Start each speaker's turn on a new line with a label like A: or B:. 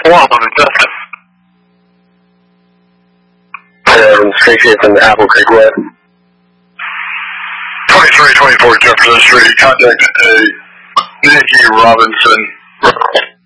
A: Swamp of Justice.
B: Tracy from the Apple Creek Way.
A: 2324 Jefferson Street. Contact a Nikki Robinson.